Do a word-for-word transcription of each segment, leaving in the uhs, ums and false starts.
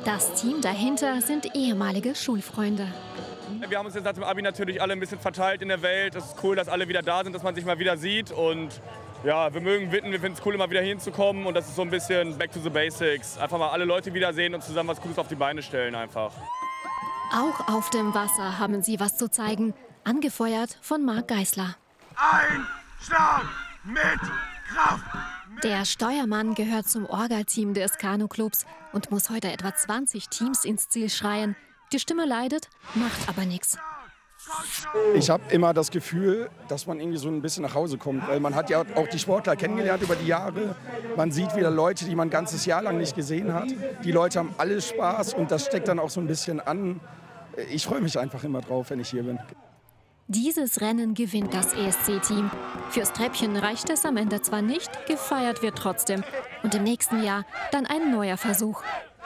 Das Team dahinter sind ehemalige Schulfreunde. Wir haben uns jetzt nach dem Abi natürlich alle ein bisschen verteilt in der Welt. Es ist cool, dass alle wieder da sind, dass man sich mal wieder sieht. Und ja, wir mögen Witten, wir finden es cool, immer wieder hinzukommen. Und das ist so ein bisschen back to the basics. Einfach mal alle Leute wiedersehen und zusammen was Cooles auf die Beine stellen einfach. Auch auf dem Wasser haben sie was zu zeigen. Angefeuert von Marc Geisler. Ein Schlag mit Kraft! Der Steuermann gehört zum Orga-Team des Kanu-Clubs und muss heute etwa zwanzig Teams ins Ziel schreien. Die Stimme leidet, macht aber nichts. Ich habe immer das Gefühl, dass man irgendwie so ein bisschen nach Hause kommt, weil man hat ja auch die Sportler kennengelernt über die Jahre. Man sieht wieder Leute, die man ein ganzes Jahr lang nicht gesehen hat. Die Leute haben alle Spaß und das steckt dann auch so ein bisschen an. Ich freue mich einfach immer drauf, wenn ich hier bin. Dieses Rennen gewinnt das E S C-Team. Fürs Treppchen reicht es am Ende zwar nicht, gefeiert wird trotzdem. Und im nächsten Jahr dann ein neuer Versuch.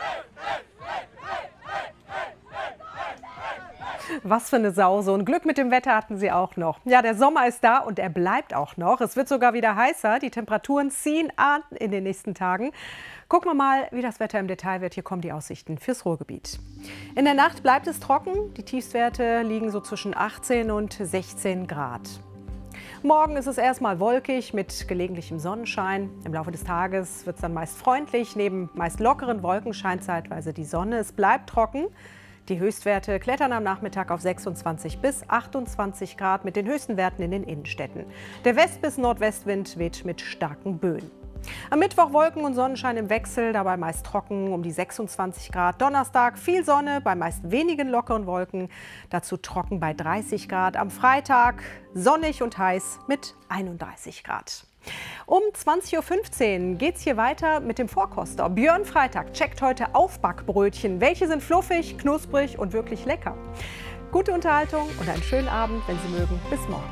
Was für eine Sau. So ein Glück mit dem Wetter hatten sie auch noch. Ja, der Sommer ist da und er bleibt auch noch. Es wird sogar wieder heißer. Die Temperaturen ziehen an in den nächsten Tagen. Gucken wir mal, wie das Wetter im Detail wird. Hier kommen die Aussichten fürs Ruhrgebiet. In der Nacht bleibt es trocken. Die Tiefstwerte liegen so zwischen achtzehn und sechzehn Grad. Morgen ist es erstmal wolkig mit gelegentlichem Sonnenschein. Im Laufe des Tages wird es dann meist freundlich. Neben meist lockeren Wolken scheint zeitweise die Sonne. Es bleibt trocken. Die Höchstwerte klettern am Nachmittag auf sechsundzwanzig bis achtundzwanzig Grad mit den höchsten Werten in den Innenstädten. Der West- bis Nordwestwind weht mit starken Böen. Am Mittwoch Wolken und Sonnenschein im Wechsel, dabei meist trocken um die sechsundzwanzig Grad. Donnerstag viel Sonne bei meist wenigen lockeren Wolken, dazu trocken bei dreißig Grad. Am Freitag sonnig und heiß mit einunddreißig Grad. Um zwanzig Uhr fünfzehn geht es hier weiter mit dem Vorkoster. Björn Freitag checkt heute Aufbackbrötchen. Welche sind fluffig, knusprig und wirklich lecker? Gute Unterhaltung und einen schönen Abend, wenn Sie mögen. Bis morgen.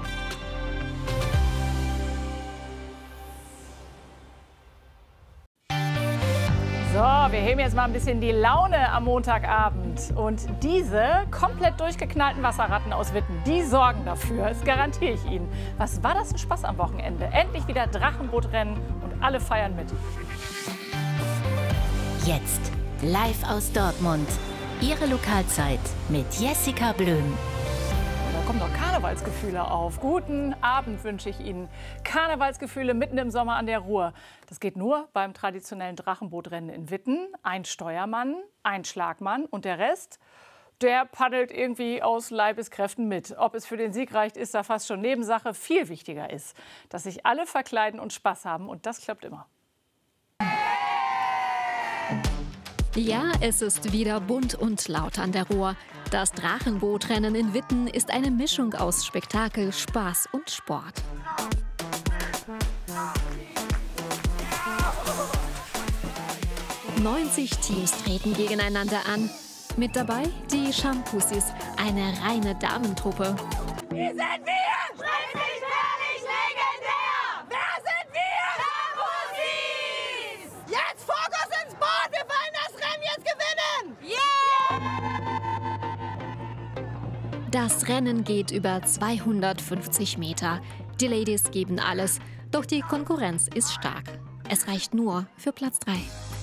So, wir heben jetzt mal ein bisschen die Laune am Montagabend. Und diese komplett durchgeknallten Wasserratten aus Witten, die sorgen dafür, das garantiere ich Ihnen. Was war das ein Spaß am Wochenende? Endlich wieder Drachenbootrennen und alle feiern mit. Jetzt live aus Dortmund. Ihre Lokalzeit mit Jessica Blöm. Da kommen doch Karnevalsgefühle auf. Guten Abend wünsche ich Ihnen. Karnevalsgefühle mitten im Sommer an der Ruhr. Das geht nur beim traditionellen Drachenbootrennen in Witten. Ein Steuermann, ein Schlagmann und der Rest, der paddelt irgendwie aus Leibeskräften mit. Ob es für den Sieg reicht, ist da fast schon Nebensache. Viel wichtiger ist, dass sich alle verkleiden und Spaß haben. Und das klappt immer. Ja, es ist wieder bunt und laut an der Ruhr. Das Drachenbootrennen in Witten ist eine Mischung aus Spektakel, Spaß und Sport. neunzig Teams treten gegeneinander an. Mit dabei die Shampoosies, eine reine Damentruppe. Hier sind wir! Schrecklich, herrlich, legendär! Wer sind wir? Shampoosies! Jetzt Fokus ins Boot! Wir wollen das Rennen jetzt gewinnen! Yeah! Das Rennen geht über zweihundertfünfzig Meter. Die Ladies geben alles, doch die Konkurrenz ist stark. Es reicht nur für Platz drei.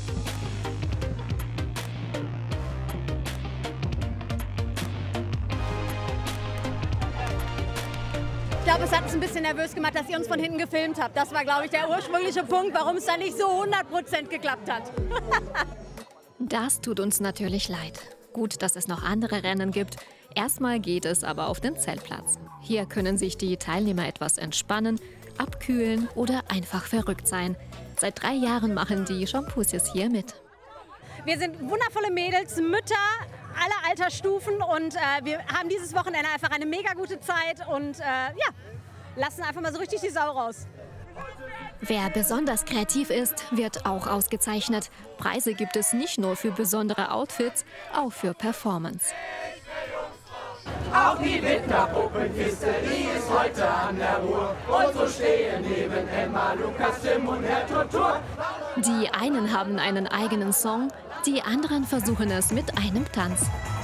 Ich glaube, es hat uns ein bisschen nervös gemacht, dass ihr uns von hinten gefilmt habt. Das war, glaube ich, der ursprüngliche Punkt, warum es dann nicht so hundert Prozent geklappt hat. Das tut uns natürlich leid. Gut, dass es noch andere Rennen gibt. Erstmal geht es aber auf den Zeltplatz. Hier können sich die Teilnehmer etwas entspannen, abkühlen oder einfach verrückt sein. Seit drei Jahren machen die Shampoosies hier mit. Wir sind wundervolle Mädels, Mütter aller Altersstufen und äh, wir haben dieses Wochenende einfach eine mega gute Zeit und äh, ja, lassen einfach mal so richtig die Sau raus. Wer besonders kreativ ist, wird auch ausgezeichnet. Preise gibt es nicht nur für besondere Outfits, auch für Performance. Auch die Winterpuppenkiste, die ist heute an der Ruhr. Und so stehen neben Emma, Lukas, Tim und Herr Turtur. Die einen haben einen eigenen Song, die anderen versuchen es mit einem Tanz.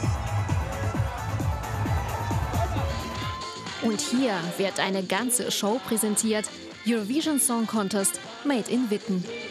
Und hier wird eine ganze Show präsentiert. Eurovision Song Contest Made in Witten.